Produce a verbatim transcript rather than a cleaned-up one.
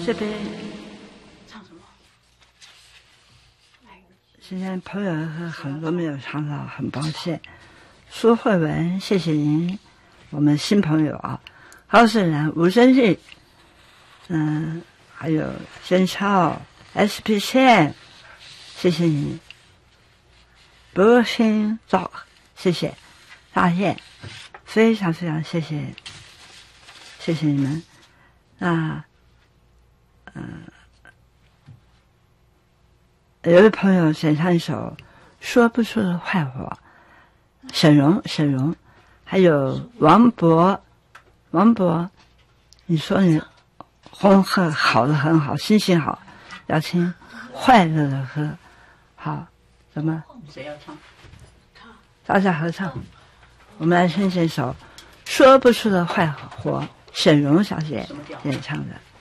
这边唱什么？今天朋友很多没有唱到，很抱歉。苏慧文，谢谢您，我们新朋友啊，高胜然、吴真义，嗯，还有甄超、S P 线，谢谢你。博兴早，谢谢大雁，非常非常谢谢，谢谢你们。那，嗯、呃，有位朋友选唱一首《说不出的坏话》，沈荣，沈荣，还有王博，王博，你说你红很好的很好，心情好，要听快乐的歌，好，怎么？ 谁要唱？ 大家合唱，我们来听这首《说不出的坏话》，沈荣小姐演唱的。